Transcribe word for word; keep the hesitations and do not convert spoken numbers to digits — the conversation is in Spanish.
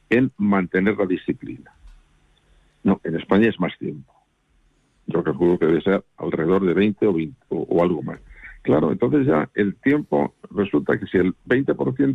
en mantener la disciplina. No, en España es más tiempo. Yo calculo que debe ser alrededor de veinte o, veinte, o, o algo más. Claro, entonces ya el tiempo, resulta que si el veinte por ciento